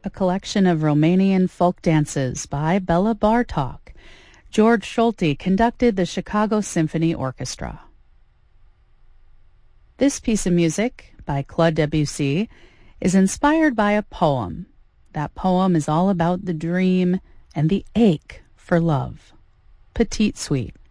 a collection of Romanian folk dances by Bela Bartok. George Solti conducted the Chicago Symphony Orchestra. This piece of music, by Claude Debussy, is inspired by a poem. That poem is all about the dream and the ache for love. Petite Suite.